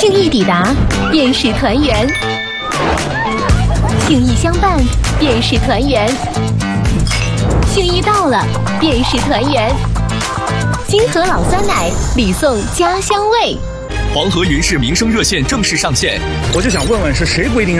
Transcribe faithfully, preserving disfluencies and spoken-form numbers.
庆意抵达，便是团圆；庆意相伴，便是团圆；庆意到了，便是团圆。金河老酸奶，礼送家乡味。 黄河云氏民生热线正式上线。 我就想问问，是谁规定